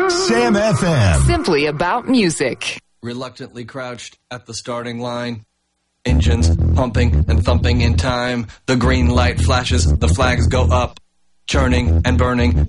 Sam FM. Simply about music. Reluctantly crouched at the starting line. Engines pumping and thumping in time. The green light flashes, the flags go up. Churning and burning.